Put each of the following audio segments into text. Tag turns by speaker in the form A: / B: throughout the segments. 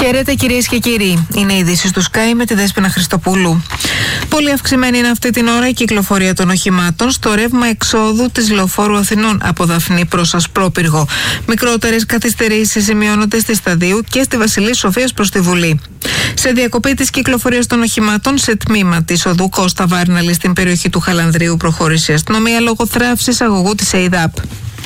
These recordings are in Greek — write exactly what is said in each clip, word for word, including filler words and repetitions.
A: Χαίρετε κυρίες και κύριοι. Είναι οι ειδήσεις του Sky με τη Δέσποινα Χριστοπούλου. Πολύ αυξημένη είναι αυτή την ώρα η κυκλοφορία των οχημάτων στο ρεύμα εξόδου της Λεωφόρου Αθηνών από Δαφνή προς Ασπρόπυργο. Μικρότερες καθυστερήσεις σημειώνονται στη Σταδίου και στη Βασιλής Σοφίας προς τη Βουλή. Σε διακοπή της κυκλοφορίας των οχημάτων σε τμήμα της οδού Κώστα Βάρναλη στην περιοχή του Χαλανδρίου προχώρησε η αστυνομία λόγω θράψης αγωγού της ΕΙΔΑΠ.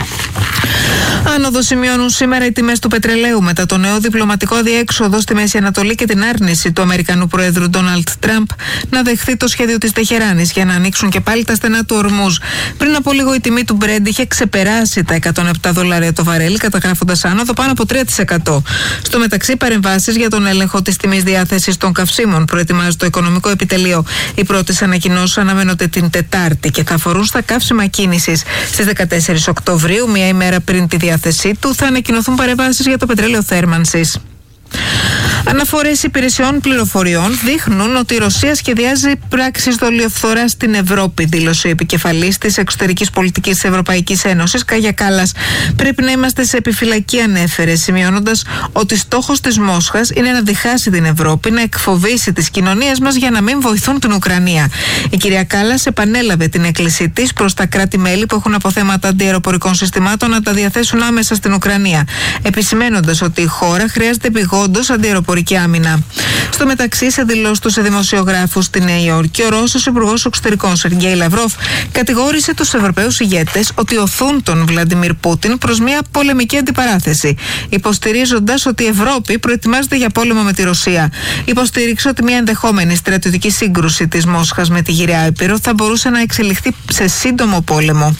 A: Άνοδο σημειώνουν σήμερα οι τιμές του πετρελαίου μετά το νέο διπλωματικό αδιέξοδο στη Μέση Ανατολή και την άρνηση του Αμερικανού Προέδρου Ντόναλντ Τραμπ να δεχθεί το σχέδιο της Τεχεράνης για να ανοίξουν και πάλι τα στενά του Ορμούζ. Πριν από λίγο η τιμή του Brent είχε ξεπεράσει τα εκατόν επτά δολάρια το βαρέλι, καταγράφοντας άνοδο πάνω από τρία τοις εκατό. Στο μεταξύ, παρεμβάσεις για τον έλεγχο της τιμής διάθεσης των καυσίμων προετοιμάζει το Οικονομικό Επιτελείο. Οι πρώτες ανακοινώσεις αναμένονται την Τετάρτη και θα αφορούν στα καύσιμα κίνησης. Στις δεκατέσσερις Οκτωβρίου, μία ημέρα πριν τη διάθεσή του, θα ανακοινωθούν παρεμβάσεις για το πετρέλαιο θέρμανσης. Αναφορές υπηρεσιών πληροφοριών δείχνουν ότι η Ρωσία σχεδιάζει πράξεις δολιοφθοράς στην Ευρώπη, δήλωσε η επικεφαλής της εξωτερικής πολιτικής της Ευρωπαϊκής Ένωσης, Κάγια Κάλλας. Πρέπει να είμαστε σε επιφυλακή, ανέφερε, σημειώνοντας ότι στόχος της Μόσχας είναι να διχάσει την Ευρώπη, να εκφοβήσει τις κοινωνίες μας για να μην βοηθούν την Ουκρανία. Η κυρία Κάλλας επανέλαβε την έκκλησή της προς τα κράτη-μέλη που έχουν αποθέματα αντιαεροπορικών συστημάτων να τα διαθέσουν άμεσα στην Ουκρανία, επισημένοντας ότι η χώρα χρειάζεται επιγόντως αντιαεροπορική άμυνα. Στο μεταξύ, σε δηλώσεις του σε δημοσιογράφους στη Νέα Υόρκη, ο Ρώσος Υπουργός Εξωτερικών Σεργέη Λαυρόφ κατηγόρησε τους Ευρωπαίους ηγέτες ότι οθούν τον Βλαντιμίρ Πούτιν προς μια πολεμική αντιπαράθεση, υποστηρίζοντας ότι η Ευρώπη προετοιμάζεται για πόλεμο με τη Ρωσία. Υποστήριξε ότι μια ενδεχόμενη στρατιωτική σύγκρουση της Μόσχας με τη γυραιά Ήπειρο θα μπορούσε να εξελιχθεί σε σύντομο πόλεμο.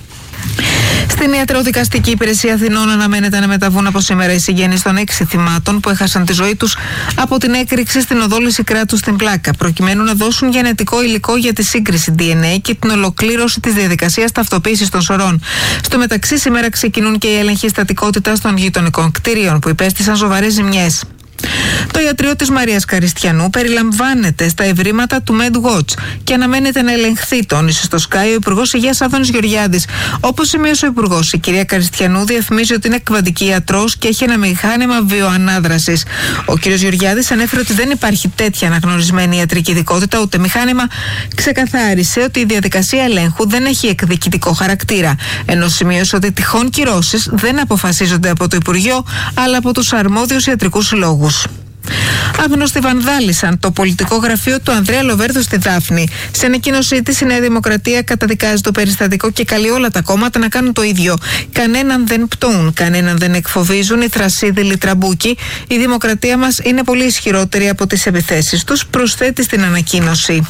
A: Στην Ιατροδικαστική Υπηρεσία Αθηνών αναμένεται να μεταβούν από σήμερα οι συγγενείς των έξι θυμάτων που έχασαν τη ζωή τους από την έκρηξη στην οδό Λυσικράτου στην Πλάκα, προκειμένου να δώσουν γενετικό υλικό για τη σύγκριση ντι εν έι και την ολοκλήρωση της διαδικασίας ταυτοποίησης των σωρών. Στο μεταξύ, σήμερα ξεκινούν και οι έλεγχοι στατικότητας των γειτονικών κτίριων που υπέστησαν σοβαρές ζημιές. Το ιατρείο της Μαρίας Καριστιανού περιλαμβάνεται στα ευρήματα του MedWatch και αναμένεται να ελεγχθεί, τόνισε στο Sky ο Υπουργός Υγείας Άδωνης Γεωργιάδης. Όπως σημείωσε ο Υπουργός, η κυρία Καριστιανού διαφημίζει ότι είναι εκβαντική ιατρός και έχει ένα μηχάνημα βιοανάδρασης. Ο κύριος Γεωργιάδης ανέφερε ότι δεν υπάρχει τέτοια αναγνωρισμένη ιατρική ειδικότητα ούτε μηχάνημα. Ξεκαθάρισε ότι η διαδικασία ελέγχου δεν έχει εκδικητικό χαρακτήρα, ενώ σημείωσε ότι τυχόν κυρώσεις δεν αποφασίζονται από το Υπουργείο αλλά από τους αρμόδιους ιατρικούς συλλόγους. Άγνωστοι βανδάλισαν το πολιτικό γραφείο του Ανδρέα Λοβέρδου στη Δάφνη. Σε ανακοίνωσή της, η Νέα Δημοκρατία καταδικάζει το περιστατικό και καλεί όλα τα κόμματα να κάνουν το ίδιο. Κανέναν δεν πτωούν, κανέναν δεν εκφοβίζουν οι θρασίδηλοι τραμπούκοι. Η δημοκρατία μας είναι πολύ ισχυρότερη από τις επιθέσεις τους, προσθέτει στην ανακοίνωση.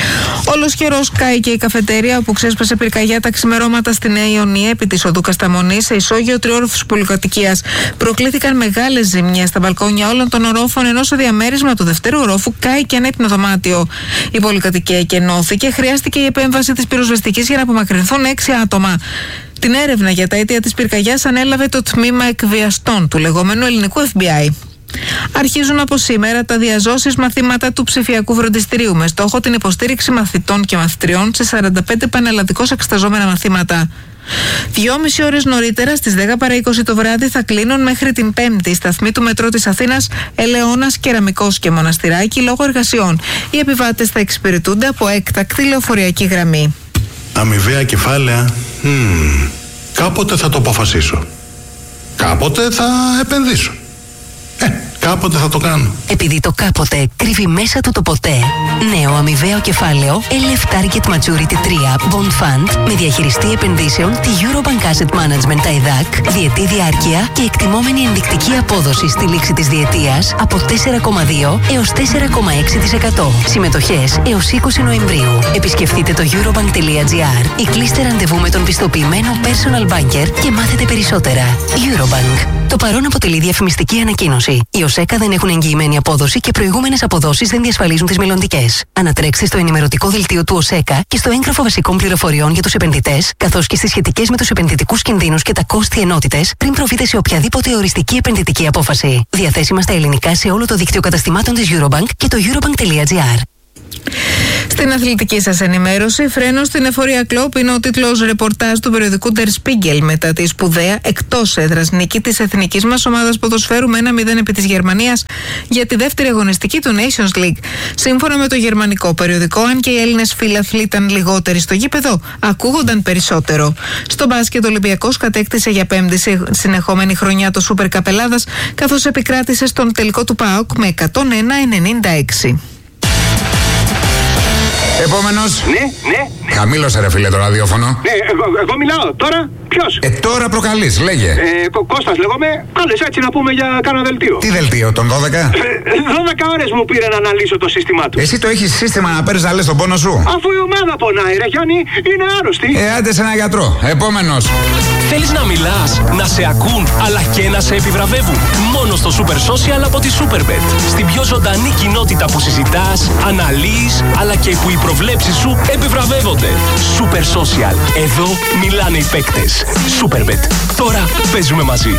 A: Όλος καιρός κάηκε η καφετέρια όπου ξέσπασε πυρκαγιά τα ξημερώματα στη Νέα Ιωνία επί της οδού Κασταμονής σε ισόγειο τριόροφους πολυκατοικίας. Προκλήθηκαν μεγάλες ζημιές στα μπαλκόνια όλων των ορόφων, ενώ σε διαμέρισμα του δευτέρου ορόφου κάηκε ένα υπνοδωμάτιο. Η πολυκατοικία εκενώθηκε, χρειάστηκε η επέμβαση της πυροσβεστικής για να απομακρυνθούν έξι άτομα. Την έρευνα για τα αίτια της πυρκαγιάς ανέλαβε το τμήμα εκβιαστών του λεγόμενου ελληνικού εφ μπι άι. Αρχίζουν από σήμερα τα διαζώσεις μαθήματα του ψηφιακού φροντιστηρίου με στόχο την υποστήριξη μαθητών και μαθητριών σε σαράντα πέντε πανελλαδικώς εξεταζόμενα μαθήματα. Δυόμιση ώρες νωρίτερα, στις δέκα παρά είκοσι το βράδυ, θα κλείνουν μέχρι την Πέμπτη οι σταθμοί του μετρό της Αθήνας Ελαιώνας, Κεραμικός και Μοναστηράκι λόγω εργασιών. Οι επιβάτες θα εξυπηρετούνται από έκτακτη λεωφορειακή γραμμή.
B: Αμοιβαία κεφάλαια. Mm. Κάποτε θα το αποφασίσω. Κάποτε θα επενδύσω. Ε, κάποτε θα το κάνω.
C: Επειδή το κάποτε κρύβει μέσα του το ποτέ. Νέο αμοιβαίο κεφάλαιο L F Target Maturity τρία Bond Fund με διαχειριστή επενδύσεων τη Eurobank Asset Management τα ΕΔΑΚ, διετή διάρκεια και εκτιμόμενη ενδεικτική απόδοση στη λήξη της διετίας από τέσσερα κόμμα δύο έως τέσσερα κόμμα έξι τοις εκατό. Συμμετοχές έως είκοσι Νοεμβρίου. Επισκεφτείτε το eurobank τελεία gr ή κλείστε ραντεβού με τον πιστοποιημένο personal banker και μάθετε περισσότερα. Eurobank. Το παρόν αποτελεί διαφημιστική ανακοίνωση. Οι ΟΣΕΚΑ δεν έχουν εγγυημένη απόδοση και προηγούμενες αποδόσεις δεν διασφαλίζουν τις μελλοντικές. Ανατρέξτε στο ενημερωτικό δελτίο του ΟΣΕΚΑ και στο έγγραφο βασικών πληροφοριών για τους επενδυτές, καθώς και στις σχετικές με τους επενδυτικούς κινδύνους και τα κόστη ενότητες, πριν προβείτε σε οποιαδήποτε οριστική επενδυτική απόφαση. Διαθέσιμα στα ελληνικά σε όλο το δίκτυο καταστημάτων της Eurobank και το eurobank τελεία gr.
A: Στην αθλητική σας ενημέρωση, φρένο στην εφορία κλοπ είναι ο τίτλος ρεπορτάζ του περιοδικού Der Spiegel μετά τη σπουδαία εκτός έδρας νίκη της εθνικής μας ομάδας ποδοσφαίρου με ένα μηδέν επί της Γερμανίας για τη δεύτερη αγωνιστική του Nations League. Σύμφωνα με το γερμανικό περιοδικό, αν και οι Έλληνες φίλαθλοι ήταν λιγότεροι στο γήπεδο, ακούγονταν περισσότερο. Στο μπάσκετ, ο Ολυμπιακός κατέκτησε για πέμπτη συνεχόμενη χρονιά το Super Cup Ελλάδας, καθώς επικράτησε στον τελικό του ΠΑΟΚ με εκατόν ένα ενενήντα έξι.
D: Επόμενος.
E: Ναι, ναι.
D: Χαμήλωσε ρε φίλε το ραδιόφωνο.
E: Ναι, εγώ, εγώ μιλάω. Τώρα ποιος?
D: Ε, τώρα προκαλείς, λέγε.
E: Ε, Κω- Κώστας λέγομαι. Άλλες έτσι να πούμε για κάνα δελτίο.
D: Τι δελτίο, τον δώδεκα?
E: Ε, δώδεκα ώρες μου πήρε να αναλύσω το σύστημά του.
D: Εσύ το έχεις σύστημα να παίρνεις να λες τον πόνο σου?
E: Αφού η ομάδα πονάει, ρε Γιάννη, είναι άρρωστη.
D: Ε, άντε σε ένα γιατρό. Επόμενος.
F: Θέλεις να μιλάς, να σε ακούν, αλλά και να σε επιβραβεύουν? Μόνο στο Super Social από τη Superbet. Στην πιο ζωντανή κοινότητα που συζητάς, αναλύεις, αλλά και που οι προβλέψεις σου επιβραβεύονται. Super Social. Εδώ μιλάνε οι παίκτες. Superbet. Τώρα παίζουμε μαζί.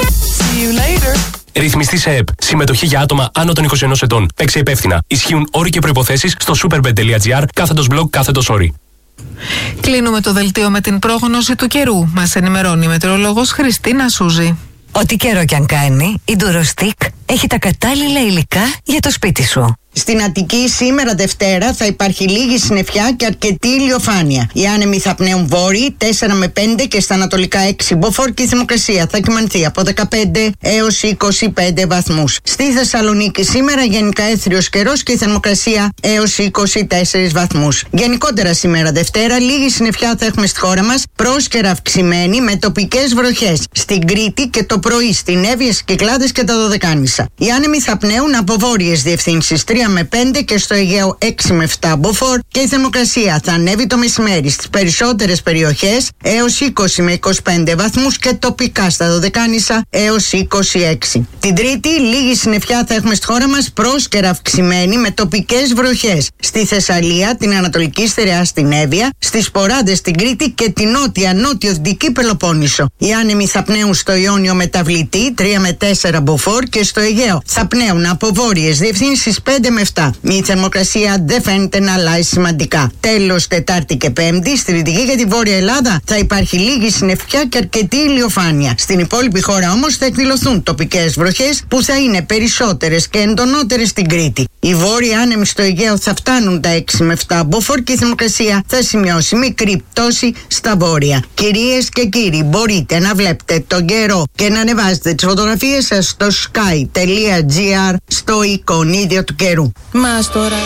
F: Ρυθμιστή σε ΕΠ. Συμμετοχή για άτομα άνω των είκοσι ενός ετών. Παίξε υπεύθυνα. Ισχύουν όροι και προϋποθέσεις στο superbet.gr κάθετος blog κάθετος όροι.
A: Κλείνουμε το δελτίο με την πρόγνωση του καιρού. Μας ενημερώνει η μετεωρολόγος Χριστίνα Σούζη.
C: Ό,τι καιρό κι αν κάνει, η Durostic έχει τα κατάλληλα υλικά για το σπίτι σου.
G: Στην Αττική σήμερα Δευτέρα θα υπάρχει λίγη συννεφιά και αρκετή ηλιοφάνεια. Οι άνεμοι θα πνέουν βόρειοι τέσσερα με πέντε και στα ανατολικά έξι μποφόρ και η θερμοκρασία θα κυμανθεί από δεκαπέντε έως είκοσι πέντε βαθμούς. Στη Θεσσαλονίκη σήμερα γενικά έθριος καιρός και η θερμοκρασία έως είκοσι τέσσερις βαθμούς. Γενικότερα σήμερα Δευτέρα λίγη συννεφιά θα έχουμε στη χώρα μας, πρόσκαιρα αυξημένη με τοπικές βροχές. Στην Κρήτη και το πρωί στην Εύβοια, στις Κυκλάδες και τα Δωδεκάνησα. Οι άνεμοι θα πνέουν από βόρειες διευθύνσεις τρία με πέντε και στο Αιγαίο έξι με επτά μποφόρ και η θερμοκρασία θα ανέβει το μεσημέρι στις περισσότερες περιοχές έως είκοσι με είκοσι πέντε βαθμούς και τοπικά στα Δωδεκάνησα έως είκοσι έξι. Την Τρίτη λίγη συννεφιά θα έχουμε στη χώρα μας, πρόσκαιρα αυξημένη με τοπικές βροχές. Στη Θεσσαλία, την Ανατολική Στερεά στην Εύβοια, στις Ποράντες στην Κρήτη και την νότια νότιο-δυτική Πελοπόννησο. Οι άνεμοι θα πνέουν στο Ιόνιο μεταβλητή τρία με τέσσερα μποφόρ και στο Αιγαίο θα πνέουν από βόρειες διευθύνσεις πέντε με επτά. Η θερμοκρασία δεν φαίνεται να αλλάζει σημαντικά. Τέλος, Τετάρτη και Πέμπτη, στη Δυτική και τη Βόρεια Ελλάδα θα υπάρχει λίγη συννεφιά και αρκετή ηλιοφάνεια. Στην υπόλοιπη χώρα όμως θα εκδηλωθούν τοπικές βροχές που θα είναι περισσότερες και εντονότερες στην Κρήτη. Οι βόρειοι άνεμοι στο Αιγαίο θα φτάνουν τα έξι με επτά μποφόρ και η θερμοκρασία θα σημειώσει μικρή πτώση στα βόρεια. Κυρίες και κύριοι, μπορείτε να βλέπετε τον καιρό και να ανεβάζετε τις φωτογραφίες σας στο sky.gr στο εικονίδιο του καιρού.
C: Μας τώρα.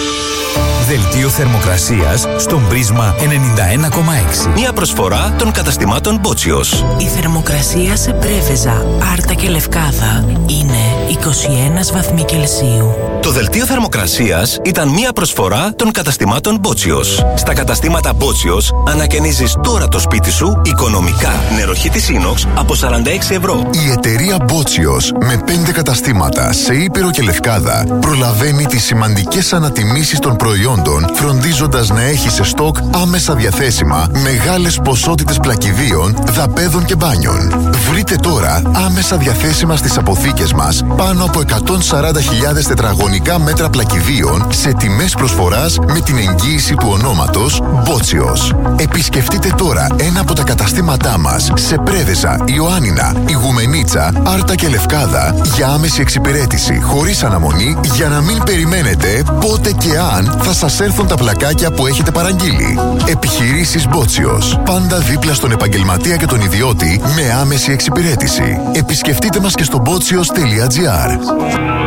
H: Δελτίο θερμοκρασίας στον Πρίσμα ενενήντα ένα κόμμα έξι.
F: Μια προσφορά των καταστημάτων Μπότσιος.
I: Η θερμοκρασία σε Πρέβεζα, Άρτα και Λευκάδα είναι είκοσι ένα βαθμοί Κελσίου.
F: Το δελτίο θερμοκρασίας ήταν μια προσφορά των καταστημάτων Μπότσιος. Στα καταστήματα Μπότσιος ανακαινίζεις τώρα το σπίτι σου οικονομικά. Νεροχύτη Inox από σαράντα έξι ευρώ.
J: Η εταιρεία Μπότσιος με πέντε καταστήματα σε Ήπειρο και Λευκάδα προλαβαίνει τις σημαντικές ανατιμήσεις των προϊόντων, φροντίζοντας να έχει σε στόκ άμεσα διαθέσιμα μεγάλες ποσότητες πλακιδίων, δαπέδων και μπάνιων. Βρείτε τώρα άμεσα διαθέσιμα στις αποθήκες μας πάνω από εκατόν σαράντα χιλιάδες τετραγωνικά μέτρα πλακιδίων σε τιμές προσφοράς με την εγγύηση του ονόματος Μπότσιος. Επισκεφτείτε τώρα ένα από τα καταστήματά μας σε Πρέβεζα, Ιωάννινα, Ιγουμενίτσα, Άρτα και Λευκάδα για άμεση εξυπηρέτηση χωρίς αναμονή, για να μην περιμένετε πότε και αν θα σας έρθουν τα πλακάκια που έχετε παραγγείλει. Επιχειρήσεις Μπότσιος. Πάντα δίπλα στον επαγγελματία και τον ιδιώτη με άμεση εξυπηρέτηση. Επισκεφτείτε μας και στο μπότσιος τελεία τζι άρ.